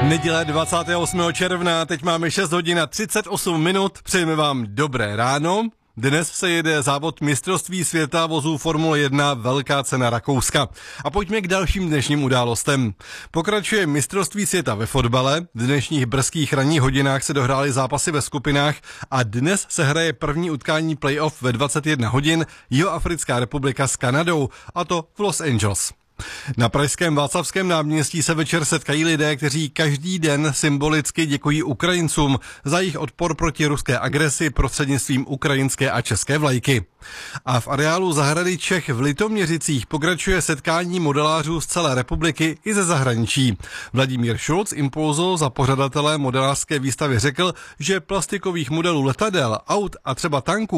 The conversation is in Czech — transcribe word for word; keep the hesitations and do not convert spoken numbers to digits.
Neděle dvacátého osmého června, teď máme šest hodin a třicet osm minut, přejeme vám dobré ráno. Dnes se jede závod mistrovství světa vozů Formule jedna Velká cena Rakouska. A pojďme k dalším dnešním událostem. Pokračuje mistrovství světa ve fotbale, v dnešních brzkých ranních hodinách se dohrály zápasy ve skupinách a dnes se hraje první utkání playoff ve dvacet jedna hodin Jihoafrická republika s Kanadou, a to v Los Angeles. Na pražském Václavském náměstí se večer setkají lidé, kteří každý den symbolicky děkují Ukrajincům za jejich odpor proti ruské agresi prostřednictvím ukrajinské a české vlajky. A v areálu zahrady Čech v Litoměřicích pokračuje setkání modelářů z celé republiky i ze zahraničí. Vladimír Šulc Impulzu za pořadatele modelářské výstavy řekl, že plastikových modelů letadel, aut a třeba tanků